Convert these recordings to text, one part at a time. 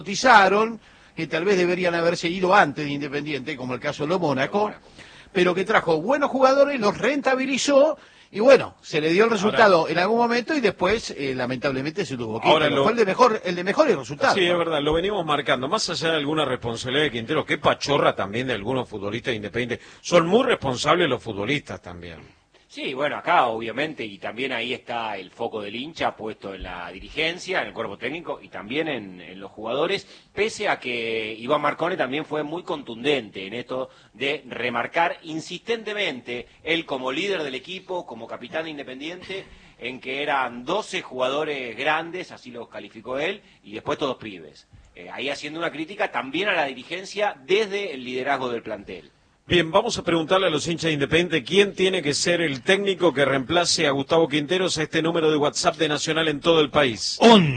cotizaron, que tal vez deberían haberse ido antes de Independiente, como el caso de lo Mónaco, pero que trajo buenos jugadores, los rentabilizó, y bueno, se le dio el resultado en algún momento y después, lamentablemente, se tuvo que ir. Fue el de mejores resultados. Sí, es verdad, lo venimos marcando. Más allá de alguna responsabilidad de Quintero, qué pachorra también de algunos futbolistas independientes. Son muy responsables los futbolistas también. Sí, bueno, acá obviamente, y también ahí está el foco del hincha puesto en la dirigencia, en el cuerpo técnico y también en los jugadores, pese a que Iván Marcone también fue muy contundente en esto de remarcar insistentemente, él como líder del equipo, como capitán de Independiente, en que eran 12 jugadores grandes, así los calificó él, y después todos pibes. Ahí haciendo una crítica también a la dirigencia desde el liderazgo del plantel. Bien, vamos a preguntarle a los hinchas de Independiente quién tiene que ser el técnico que reemplace a Gustavo Quinteros a este número de WhatsApp de Nacional en todo el país.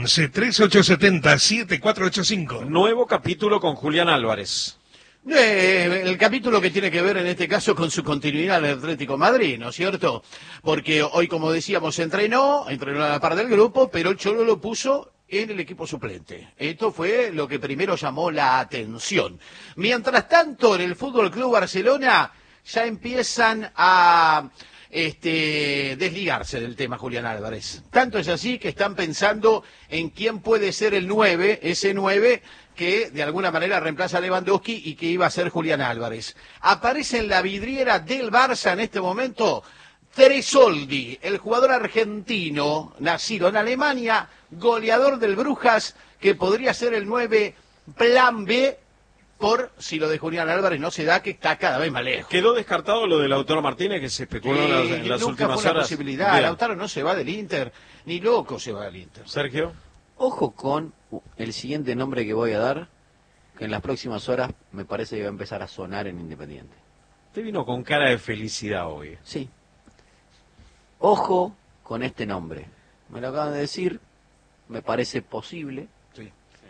11-3870-7485. Nuevo capítulo con Julián Álvarez. El capítulo que tiene que ver en este caso con su continuidad en el Atlético Madrid, ¿no es cierto? Porque hoy, como decíamos, entrenó a la par del grupo, pero el Cholo lo puso en el equipo suplente. Esto fue lo que primero llamó la atención. Mientras tanto, en el Fútbol Club Barcelona ya empiezan a desligarse del tema Julián Álvarez. Tanto es así que están pensando en quién puede ser el 9, ese 9 que de alguna manera reemplaza a Lewandowski y que iba a ser Julián Álvarez. Aparece en la vidriera del Barça en este momento Tresoldi, el jugador argentino, nacido en Alemania, goleador del Brujas, que podría ser el 9 plan B, por si lo de Julián Álvarez no se da, que está cada vez más lejos. ¿Quedó descartado lo de Lautaro Martínez, que se especuló en las últimas horas? Nunca fue una posibilidad. Bien. Lautaro no se va del Inter, ni loco se va del Inter. Sergio. Ojo con el siguiente nombre que voy a dar, que en las próximas horas me parece que va a empezar a sonar en Independiente. Usted vino con cara de felicidad hoy. Sí. Ojo con este nombre. Me lo acaban de decir, me parece posible. Sí.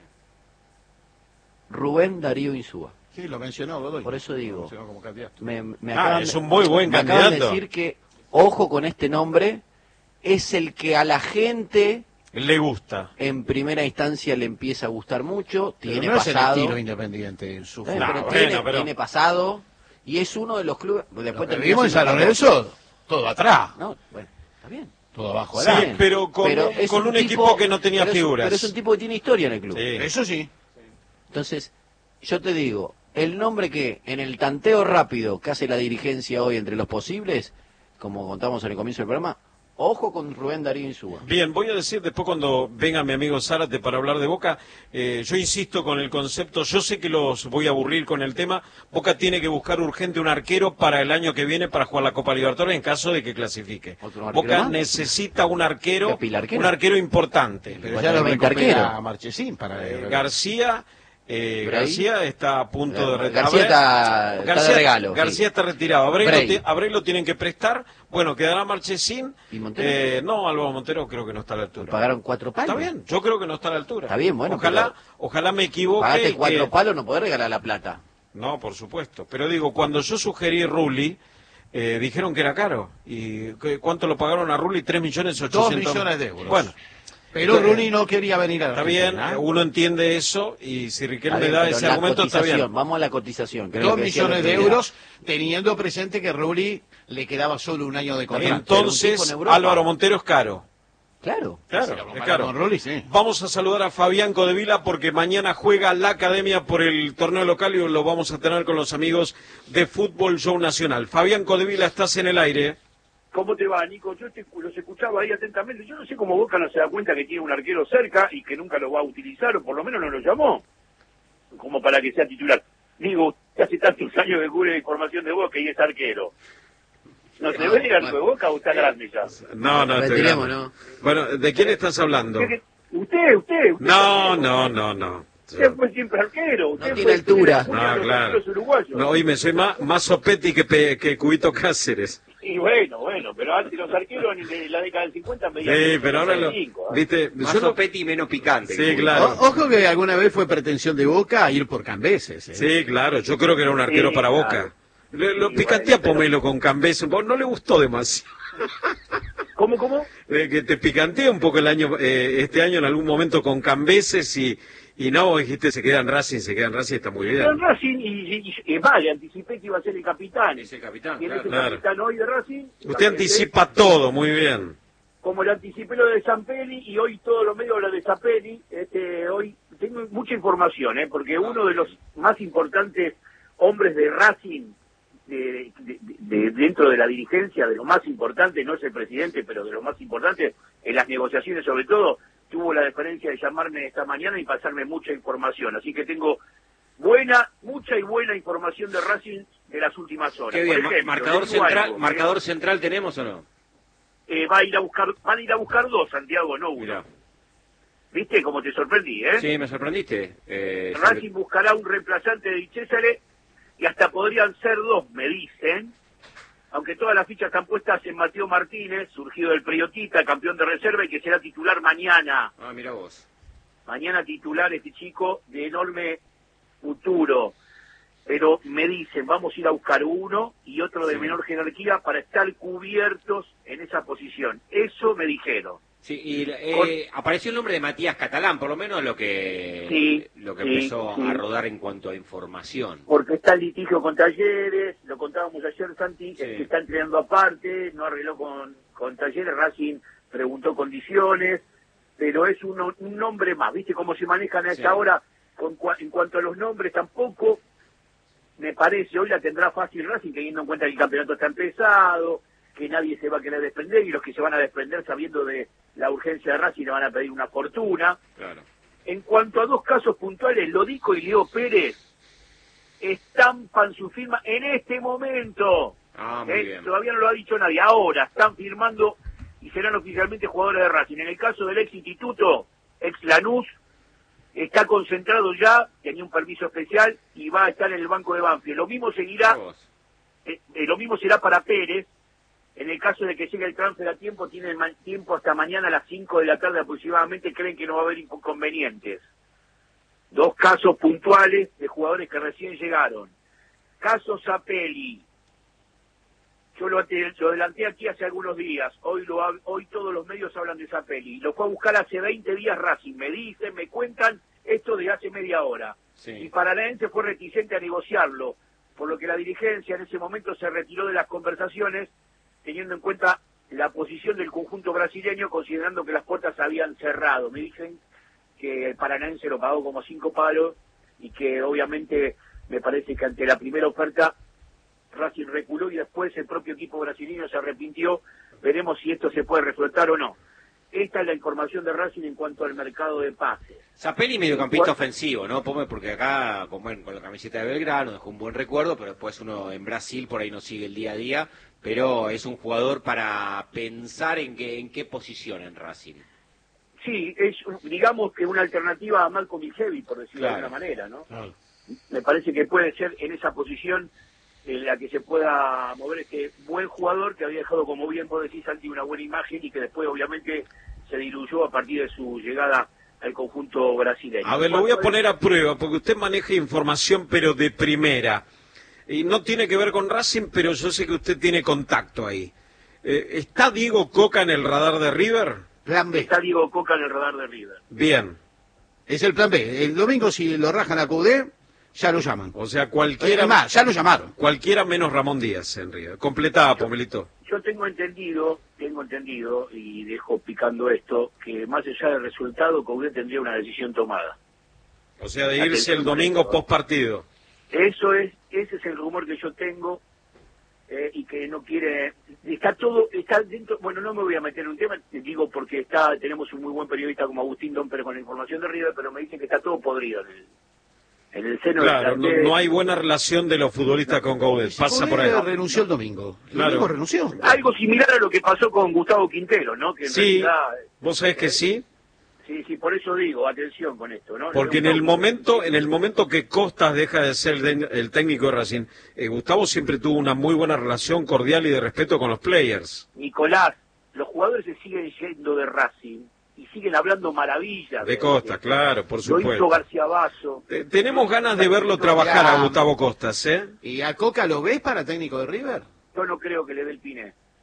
Rubén Darío Insúa. Sí, lo mencionó Godoy. Por eso digo, como candidato. Es un muy buen candidato. Me acaban de decir que, ojo con este nombre, es el que a la gente le gusta. En primera instancia le empieza a gustar mucho, tiene no pasado. Es el estilo Independiente en su tiene pasado y es uno de los clubes. Después vimos en San Lorenzo, todo atrás. No, bueno, está bien. Todo abajo. Sí, pero con un equipo que no tenía figuras. Pero es un tipo que tiene historia en el club. Sí. Eso sí. Entonces, yo te digo, el nombre que en el tanteo rápido que hace la dirigencia hoy entre los posibles, como contamos en el comienzo del programa, ojo con Rubén Darío Insúa. Bien, voy a decir después cuando venga mi amigo Zárate para hablar de Boca, yo insisto con el concepto, yo sé que los voy a aburrir con el tema, Boca tiene que buscar urgente un arquero para el año que viene para jugar la Copa Libertadores en caso de que clasifique. Boca necesita un arquero importante. Pero ya lo recupera Marchesín para García está a punto de retirar. García está de regalo. García está retirado. Abreu lo tienen que prestar. Bueno, quedará Marchesín. ¿Y Montero? No, Álvaro Montero creo que no está a la altura. ¿Pagaron 4 palos? Está bien, yo creo que no está a la altura. Está bien, bueno. Ojalá me equivoque. Pagaste 4 palos, no podés regalar la plata. No, por supuesto. Pero digo, cuando yo sugerí Rulli, dijeron que era caro. ¿Y cuánto lo pagaron a Rulli? 3.800.000. 2 millones de euros. Bueno. Pero Rulli no quería venir a la Argentina. Está bien, uno entiende eso y si Riquelme da ese argumento está bien. Vamos a la cotización. 2 millones de euros, teniendo presente que Rulli le quedaba solo un año de contrato. Entonces, Álvaro Montero es caro. Claro, es caro. Con Rulli, sí. Vamos a saludar a Fabián Codevila porque mañana juega la Academia por el torneo local y lo vamos a tener con los amigos de Fútbol Show Nacional. Fabián Codevila, estás en el aire. ¿Cómo te va, Nico? Yo los escuchaba ahí atentamente. Yo no sé cómo Boca no se da cuenta que tiene un arquero cerca y que nunca lo va a utilizar, o por lo menos no lo llamó, como para que sea titular. Digo, hace tantos años que cubre información de Boca y es arquero. ¿No se ve el arco de Boca o está grande ya? No, estoy grande. ¿no? Bueno, ¿de quién estás hablando? Usted. No. Usted fue siempre arquero. Usted no tiene altura. No, claro. No, oíme, soy más Sopetti que Cubito Cáceres. Y bueno, pero antes los arqueros en la década del 50 medían. Sí, pero ahora viste, más Sopetti y menos picante. Sí, claro. Ojo que alguna vez fue pretensión de Boca ir por Cambeses. Sí, claro, yo creo que era un arquero para Boca. Lo picantea Pomelo con Cambeses, no le gustó demasiado. ¿Cómo? Que te picantea un poco este año en algún momento con Cambeses y Y no, vos dijiste se queda en Racing, está muy bien. En Racing, y más, le anticipé que iba a ser el capitán. Es el capitán, ¿Quién es el claro. capitán hoy de Racing? Usted anticipa todo, muy bien. Como le anticipé lo de Zampelli, y hoy todos los medios hablan de Zampelli, hoy tengo mucha información, porque uno de los más importantes hombres de Racing, dentro de la dirigencia, de lo más importante, no es el presidente, pero de lo más importante, en las negociaciones sobre todo, tuvo la deferencia de llamarme esta mañana y pasarme mucha información. Así que tengo mucha y buena información de Racing de las últimas horas. Qué bien, Por ejemplo, marcador central tenemos o no? Van a ir a buscar dos, Santiago, no uno. Mirá. ¿Viste cómo te sorprendí, Sí, me sorprendiste. Racing buscará un reemplazante de Di Cesare y hasta podrían ser dos, me dicen, aunque todas las fichas están puestas en Mateo Martínez, surgido del Priotita, campeón de reserva y que será titular mañana. Ah, mira vos. Mañana titular este chico de enorme futuro. Pero me dicen, vamos a ir a buscar uno y otro de menor jerarquía para estar cubiertos en esa posición. Eso me dijeron. Sí, y apareció el nombre de Matías Catalán, por lo menos lo que empezó a rodar en cuanto a información. Porque está el litigio con Talleres, lo contábamos ayer, Santi, que está entrenando aparte, no arregló con Talleres, Racing preguntó condiciones, pero es un nombre más, ¿viste cómo se manejan a esta hora? En cuanto a los nombres, tampoco me parece, hoy la tendrá fácil Racing, teniendo en cuenta que el campeonato está empezado, que nadie se va a querer desprender, y los que se van a desprender sabiendo de la urgencia de Racing le van a pedir una fortuna. Claro. En cuanto a dos casos puntuales, Lodico y Leo Pérez estampan su firma en este momento. Muy bien. Todavía no lo ha dicho nadie. Ahora están firmando y serán oficialmente jugadores de Racing. En el caso del ex Instituto, ex Lanús, está concentrado ya, tenía un permiso especial y va a estar en el banco de Banfield. Lo mismo seguirá, lo mismo será para Pérez. En el caso de que llegue el transfer a tiempo, tienen tiempo hasta mañana a las 5 de la tarde aproximadamente, creen que no va a haber inconvenientes. Dos casos puntuales de jugadores que recién llegaron. Caso Zappelli. Yo lo adelanté aquí hace algunos días. Hoy todos los medios hablan de Zappelli. Lo fue a buscar hace 20 días Racing. Me dicen, me cuentan esto de hace media hora. Sí. Y Paranaense fue reticente a negociarlo, por lo que la dirigencia en ese momento se retiró de las conversaciones, teniendo en cuenta la posición del conjunto brasileño, considerando que las puertas se habían cerrado. Me dicen que el Paranaense lo pagó como 5 palos y que obviamente me parece que ante la primera oferta Racing reculó y después el propio equipo brasileño se arrepintió. Veremos si esto se puede reflotar o no. Esta es la información de Racing en cuanto al mercado de pases. Zappelli mediocampista ofensivo, ¿no? Porque acá, con la camiseta de Belgrano, dejó un buen recuerdo, pero después uno en Brasil por ahí no sigue el día a día, pero es un jugador para pensar en qué posición en Racing. Sí, es digamos que una alternativa a Malcolm Mijevi, por decirlo de alguna manera, ¿no? Me parece que puede ser en esa posición en la que se pueda mover este buen jugador que había dejado, como bien vos decís, Santi, una buena imagen y que después obviamente se diluyó a partir de su llegada al conjunto brasileño. A ver, lo voy a poner a prueba, porque usted maneja información, pero de primera. Y no tiene que ver con Racing, pero yo sé que usted tiene contacto ahí. ¿Está Diego Coca en el radar de River? Plan B. Está Diego Coca en el radar de River. Bien. Es el plan B. El domingo, si lo rajan a Cudé, ya lo llaman. O sea, cualquiera más, ya lo llamaron. Cualquiera menos Ramón Díaz en River. Completá, Pomelito. Yo tengo entendido, y dejo picando esto, que más allá del resultado, Coudet tendría una decisión tomada. O sea, de irse el domingo post partido. Ese es el rumor que yo tengo, y que no quiere, está dentro, bueno, no me voy a meter en un tema, te digo porque tenemos un muy buen periodista como Agustín Domper con la información de River, pero me dicen que está todo podrido en el seno Claro, del no hay buena relación de los futbolistas con Coudet. Pasa por ahí. Renunció el domingo. El Claro. domingo renunció. Algo similar a lo que pasó con Gustavo Quintero, ¿no? Que en Sí, realidad, vos sabés que sí. Sí, por eso digo, atención con esto, ¿no? Porque en el momento que Costas deja de ser el técnico de Racing, Gustavo siempre tuvo una muy buena relación cordial y de respeto con los players. Nicolás, los jugadores se siguen yendo de Racing y siguen hablando maravillas. De Costas, claro, por Lo hizo supuesto. García Basso. Tenemos ganas de verlo trabajar a Gustavo Costas, ¿eh? ¿Y a Coca lo ves para técnico de River? Yo no creo que le dé el Piné.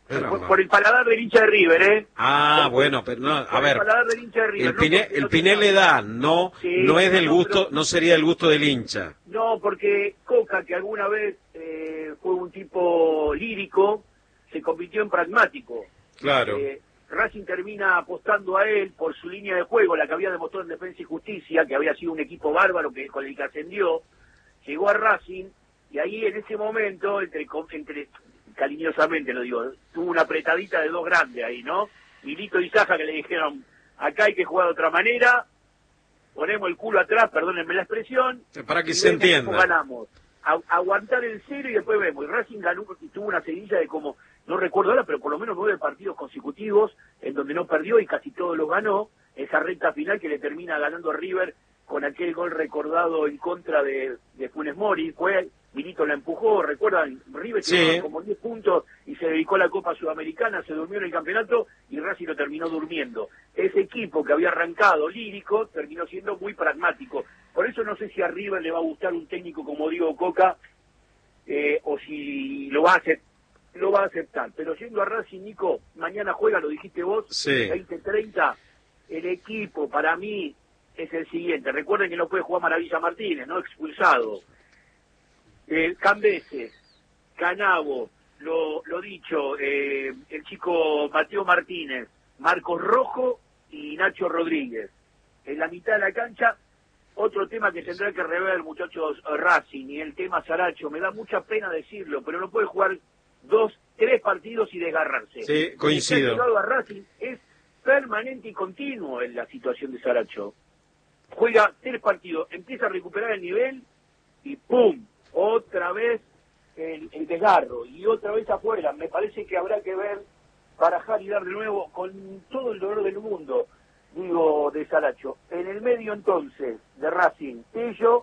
Por el paladar del hincha de River, ¿eh? Ah, bueno, pero no, a ver, El paladar del hincha de River. el Piné le da, no, Sí, no es del gusto, pero, no sería del gusto del hincha. no, porque Coca, que alguna vez fue un tipo lírico, se convirtió en pragmático. Claro. Racing termina apostando a él por su línea de juego, la que había demostrado en Defensa y Justicia, que había sido un equipo bárbaro con el que ascendió. Llegó a Racing y ahí en ese momento, entre cariñosamente lo digo, tuvo una apretadita de dos grandes ahí, ¿no? Milito y Saja, que le dijeron, acá hay que jugar de otra manera, ponemos el culo atrás, perdónenme la expresión, Para que y se vemos cómo entienda. ganamos. Aguantar el cero y después vemos. Y Racing ganó porque tuvo una seguidilla de como, no recuerdo ahora, pero por lo menos 9 partidos consecutivos en donde no perdió y casi todos los ganó. Esa recta final que le termina ganando a River con aquel gol recordado en contra de Funes Mori. Milito la empujó, recuerdan, River tenía como 10 puntos y se dedicó a la Copa Sudamericana, se durmió en el campeonato y Racing lo terminó durmiendo. Ese equipo que había arrancado lírico terminó siendo muy pragmático. Por eso no sé si a River le va a gustar un técnico como Diego Coca o si lo va a aceptar. Pero yendo a Racing, Nico, mañana juega, lo dijiste vos, 20:30, el equipo para mí es el siguiente. Recuerden que no puede jugar Maravilla Martínez, ¿no? Expulsado. Cambese, Canavo, lo dicho, el chico Mateo Martínez, Marcos Rojo y Nacho Rodríguez. En la mitad de la cancha, otro tema que tendrá que rever, muchachos, Racing, y el tema Saracho. Me da mucha pena decirlo, pero no puede jugar 2, 3 partidos y desgarrarse. Sí, coincido. El llegado a Racing es permanente y continuo en la situación de Saracho. Juega 3 partidos, empieza a recuperar el nivel y ¡pum! Otra vez el desgarro y otra vez afuera. Me parece que habrá que ver, barajar y dar de nuevo con todo el dolor del mundo, digo, de Saracho. En el medio entonces de Racing, Tello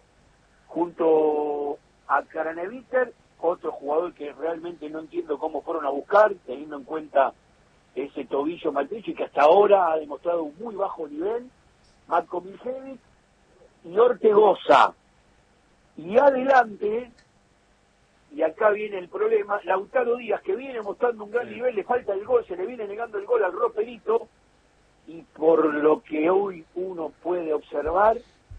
junto a Caraneviter, otro jugador que realmente no entiendo cómo fueron a buscar, teniendo en cuenta ese tobillo maltrecho y que hasta ahora ha demostrado un muy bajo nivel, Marco Miljevic y Ortegoza. Y adelante, y acá viene el problema, Lautaro Díaz, que viene mostrando un gran nivel, le falta el gol, se le viene negando el gol al Roperito, y por lo que hoy uno puede observar,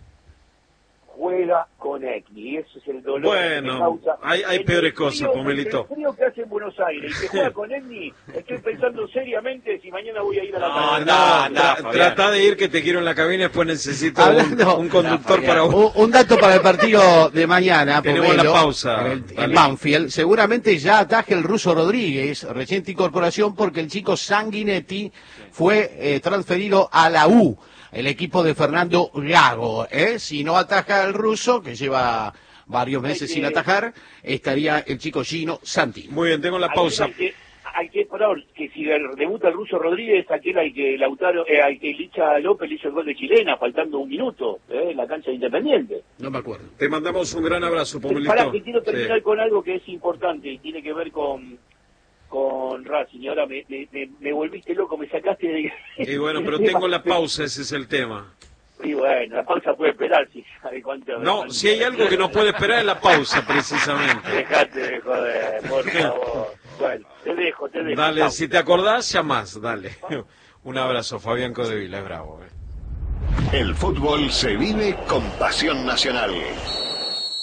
juega con X, y ese es el dolor. Bueno, que causa. hay peores cosas, Pomelito. El frío que hace en Buenos Aires y que juega con Etni, estoy pensando seriamente si mañana voy a ir a la No, trata de ir, que te quiero en la cabina, después necesito un conductor no, para vos. Un dato para el partido de mañana. Tenemos Pomelo, la pausa. en Banfield. Seguramente ya ataje el ruso Rodríguez, reciente incorporación, porque el chico Sanguinetti fue transferido a la U, el equipo de Fernando Gago. Si no ataja el ruso, que lleva varios meses sin atajar, estaría el chico Gino Santi. Muy bien, tengo la pausa. Hay que poner que si debuta el ruso Rodríguez, aquel al que Lautaro, al que Licha López le hizo el gol de Chilena, faltando un minuto, en la cancha de Independiente. No me acuerdo. Te mandamos un gran abrazo, Pomelito. Pará, que quiero terminar con algo que es importante y tiene que ver con Racing, y ahora me volviste loco, me sacaste de... Y bueno, pero tengo la pausa, ese es el tema. Y bueno, la pausa puede esperar, si sabe cuánto... No, si hay algo que no puede esperar es la pausa, precisamente. Dejate de joder, por favor. Bueno, te dejo. Dale, Chau. si te acordás, llamás, dale. Un abrazo, Fabián Codevila, es bravo. El fútbol se vive con pasión nacional.